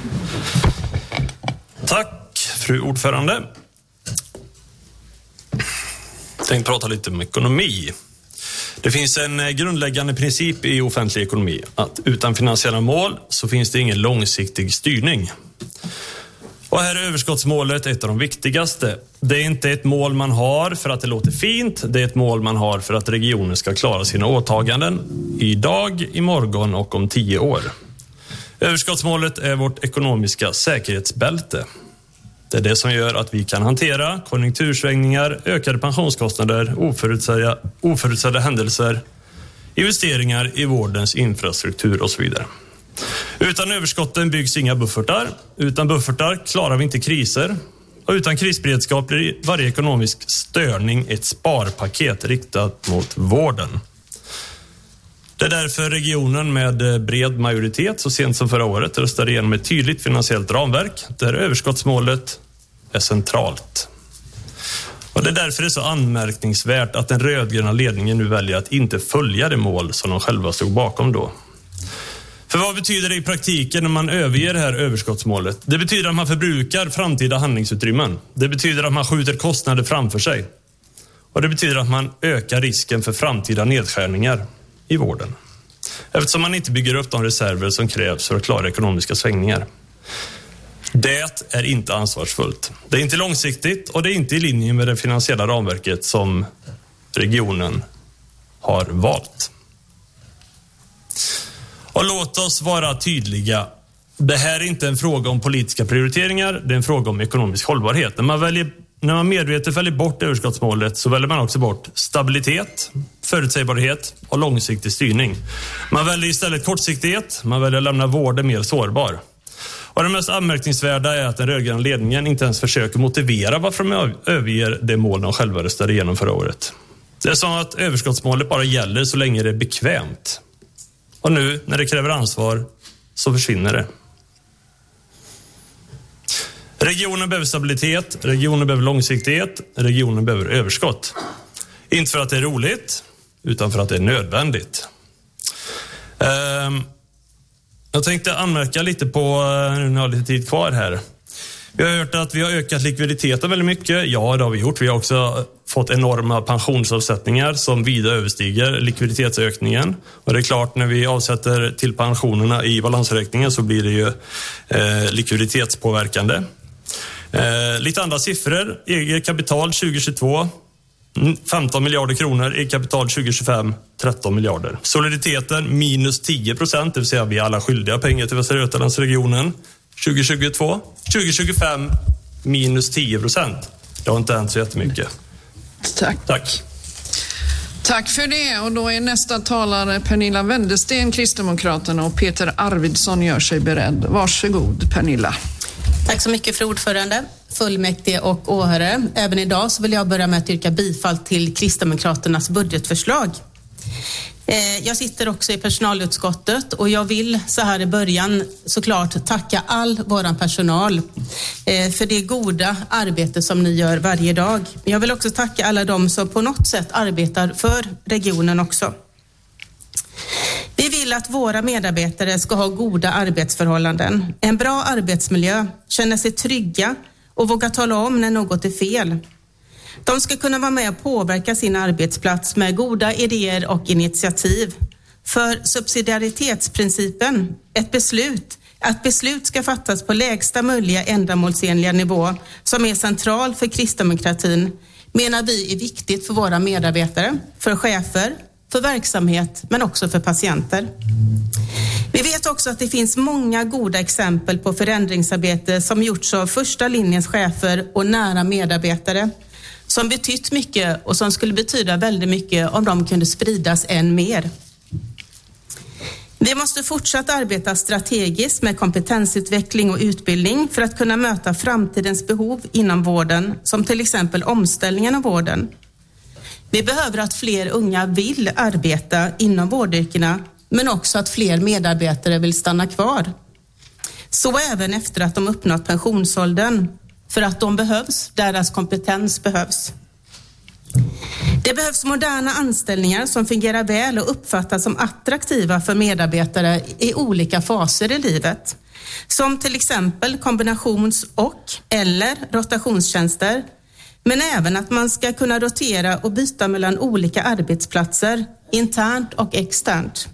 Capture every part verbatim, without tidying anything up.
Tack, fru ordförande. Jag tänkte prata lite om ekonomi. Det finns en grundläggande princip i offentlig ekonomi att utan finansiella mål så finns det ingen långsiktig styrning. Och här är överskottsmålet ett av de viktigaste. Det är inte ett mål man har för att det låter fint, det är ett mål man har för att regionen ska klara sina åtaganden idag, imorgon och om tio år. Överskottsmålet är vårt ekonomiska säkerhetsbälte. Det är det som gör att vi kan hantera konjunktursvängningar, ökade pensionskostnader, oförutsedda, oförutsedda händelser, investeringar i vårdens infrastruktur och så vidare. Utan överskotten byggs inga buffertar. Utan buffertar klarar vi inte kriser. Och utan krisberedskap blir varje ekonomisk störning ett sparpaket riktat mot vården. Det är därför regionen med bred majoritet så sent som förra året röstade igenom ett tydligt finansiellt ramverk där överskottsmålet är centralt. Och det är därför det är så anmärkningsvärt att den rödgröna ledningen nu väljer att inte följa det mål som de själva stod bakom då. För vad betyder det i praktiken när man överger det här överskottsmålet? Det betyder att man förbrukar framtida handlingsutrymmen. Det betyder att man skjuter kostnader framför sig. Och det betyder att man ökar risken för framtida nedskärningar i vården. Eftersom man inte bygger upp de reserver som krävs för att klara ekonomiska svängningar. Det är inte ansvarsfullt. Det är inte långsiktigt och det är inte i linje med det finansiella ramverket som regionen har valt. Och låt oss vara tydliga. Det här är inte en fråga om politiska prioriteringar, det är en fråga om ekonomisk hållbarhet. När man, väljer, när man medvetet väljer bort överskottsmålet så väljer man också bort stabilitet, förutsägbarhet och långsiktig styrning. Man väljer istället kortsiktighet, man väljer att lämna vården mer sårbar. Och det mest anmärkningsvärda är att den rödgröna ledningen inte ens försöker motivera varför de överger det mål de själva röstade igenom förra året. Det är som att överskottsmålet bara gäller så länge det är bekvämt. Och nu, när det kräver ansvar, så försvinner det. Regionen behöver stabilitet, regionen behöver långsiktighet, regionen behöver överskott. Inte för att det är roligt, utan för att det är nödvändigt. Um, jag tänkte anmärka lite på, nu har jag lite tid kvar här. Vi har hört att vi har ökat likviditeten väldigt mycket. Ja, det har vi gjort. Vi har också fått enorma pensionsavsättningar som vida överstiger likviditetsökningen. Och det är klart, när vi avsätter till pensionerna i balansräkningen så blir det ju eh, likviditetspåverkande. Eh, lite andra siffror. Eget kapital tjugo tjugotvå, femton miljarder kronor. Eget kapital tjugo tjugofem, tretton miljarder. Soliditeten minus tio procent, det vill säga vi är alla skyldiga pengar till Västra Götalandsregionen. tjugo tjugotvå, tjugo tjugofem minus tio procent. Det har inte hänt så jättemycket. Tack. Tack. Tack för det. Och då är nästa talare Pernilla Wendersten, Kristdemokraterna, och Peter Arvidsson gör sig beredd. Varsågod, Pernilla. Tack så mycket, fru ordförande, fullmäktige och åhörare. Även idag så vill jag börja med att yrka bifall till Kristdemokraternas budgetförslag. Jag sitter också i personalutskottet och jag vill så här i början såklart tacka all våran personal för det goda arbete som ni gör varje dag. Jag vill också tacka alla de som på något sätt arbetar för regionen också. Vi vill att våra medarbetare ska ha goda arbetsförhållanden, en bra arbetsmiljö, känna sig trygga och våga tala om när något är fel. De ska kunna vara med och påverka sin arbetsplats med goda idéer och initiativ. För subsidiaritetsprincipen, ett beslut, att beslut ska fattas på lägsta möjliga ändamålsenliga nivå som är central för kristdemokratin, menar vi är viktigt för våra medarbetare, för chefer, för verksamhet men också för patienter. Vi vet också att det finns många goda exempel på förändringsarbete som gjorts av första linjens chefer och nära medarbetare som betytt mycket och som skulle betyda väldigt mycket om de kunde spridas än mer. Vi måste fortsatt arbeta strategiskt med kompetensutveckling och utbildning för att kunna möta framtidens behov inom vården, som till exempel omställningen av vården. Vi behöver att fler unga vill arbeta inom vårdyrkena, men också att fler medarbetare vill stanna kvar. Så även efter att de uppnått pensionsåldern, för att de behövs, deras kompetens behövs. Det behövs moderna anställningar som fungerar väl och uppfattas som attraktiva för medarbetare i olika faser i livet. som till exempel kombinations- och eller rotationstjänster, men även att man ska kunna rotera och byta mellan olika arbetsplatser, internt och externt.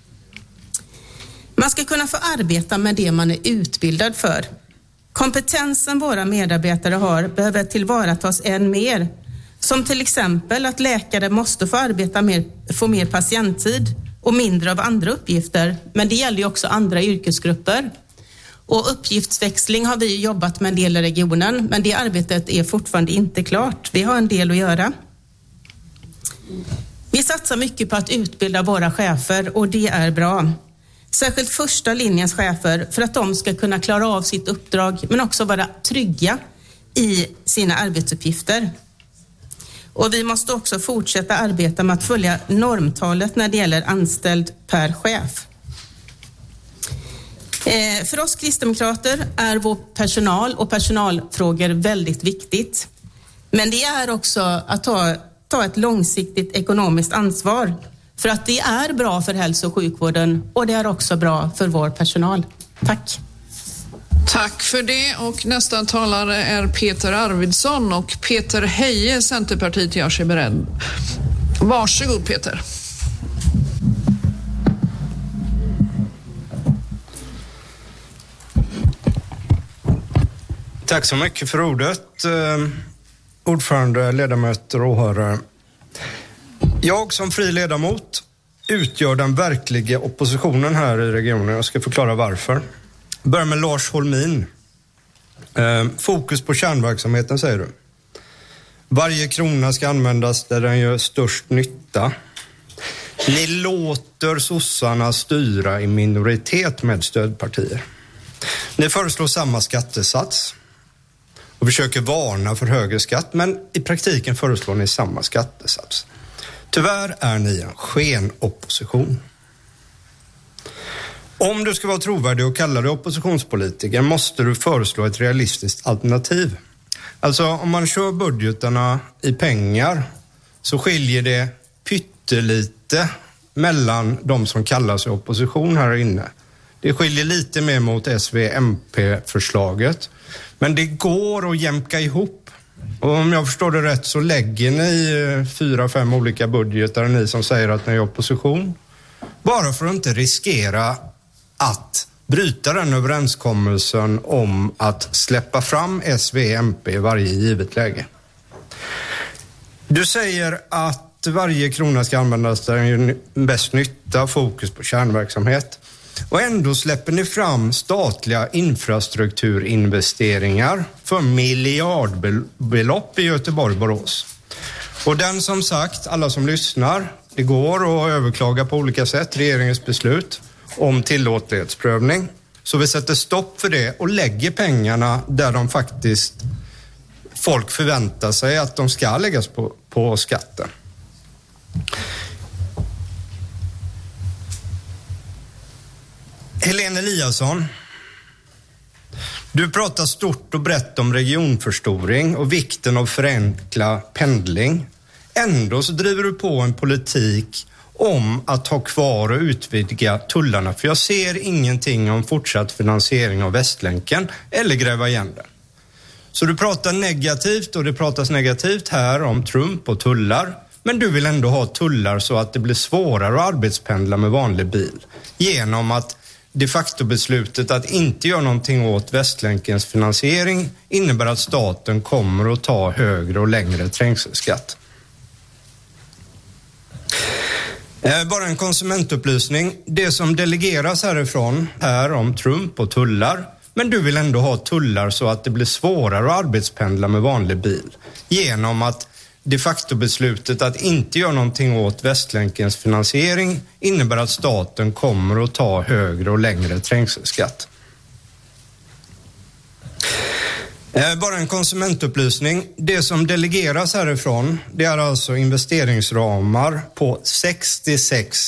Man ska kunna få arbeta med det man är utbildad för. Kompetensen våra medarbetare har behöver tillvaratas än mer, som till exempel att läkare måste få arbeta mer, få mer patienttid och mindre av andra uppgifter, men det gäller ju också andra yrkesgrupper. Och uppgiftsväxling har vi jobbat med en del i regionen, men det arbetet är fortfarande inte klart. Vi har en del att göra. Vi satsar mycket på att utbilda våra chefer och det är bra. Särskilt första linjens chefer för att de ska kunna klara av sitt uppdrag men också vara trygga i sina arbetsuppgifter. Och vi måste också fortsätta arbeta med att följa normtalet när det gäller anställd per chef. Eh, för oss kristdemokrater är vår personal och personalfrågor väldigt viktigt. Men det är också att ta, ta ett långsiktigt ekonomiskt ansvar. För att det är bra för hälso- och sjukvården och det är också bra för vår personal. Tack. Tack för det, och nästa talare är Peter Arvidsson och Peter Heje, Centerpartiet, gör sig beredd. Varsågod Peter. Tack så mycket för ordet, eh, ordförande, ledamöter och åhörare. Jag som fri ledamot utgör den verkliga oppositionen här i regionen. Jag ska förklara varför. Börjar med Lars Holmin. Eh, fokus på kärnverksamheten, säger du. Varje krona ska användas där den gör störst nytta. Ni låter sossarna styra i minoritet med stödpartier. Ni föreslår samma skattesats och försöker varna för högre skatt, men i praktiken föreslår ni samma skattesats. Tyvärr är ni en skenopposition. Om du ska vara trovärdig och kalla dig oppositionspolitiker måste du föreslå ett realistiskt alternativ. Alltså om man kör budgetarna i pengar så skiljer det pyttelite mellan de som kallar sig opposition här inne. Det skiljer lite mer mot S V M P-förslaget. Men det går att jämka ihop. Och om jag förstår det rätt så lägger ni fyra, fem olika budgetar, ni som säger att ni är opposition. Bara för att inte riskera att bryta den överenskommelsen om att släppa fram S V M P i varje givet läge. Du säger att varje krona ska användas där den gör bäst nytta, fokus på kärnverksamhet. Och ändå släpper ni fram statliga infrastrukturinvesteringar för miljardbelopp i Göteborg-Borås. Och den som sagt, alla som lyssnar, det går att överklaga på olika sätt regeringens beslut om tillåtlighetsprövning. Så vi sätter stopp för det och lägger pengarna där de faktiskt folk förväntar sig att de ska läggas på, på skatten. Helene Eliasson, du pratar stort och brett om regionförstoring och vikten av förenkla pendling. Ändå så driver du på en politik om att ha kvar och utvidga tullarna. För jag ser ingenting om fortsatt finansiering av Västlänken eller gräva igen den. Så du pratar negativt, och det pratas negativt här om Trump och tullar. Men du vill ändå ha tullar så att det blir svårare att arbetspendla med vanlig bil. Genom att de facto beslutet att inte göra någonting åt Västlänkens finansiering innebär att staten kommer att ta högre och längre trängselskatt. Bara en konsumentupplysning. Det som delegeras härifrån är om Trump och tullar. Men du vill ändå ha tullar så att det blir svårare att arbetspendla med vanlig bil. Genom att de facto beslutet att inte göra någonting åt Västlänkens finansiering innebär att staten kommer att ta högre och längre trängselskatt. Bara en konsumentupplysning. Det som delegeras härifrån, det är alltså investeringsramar på sextiosex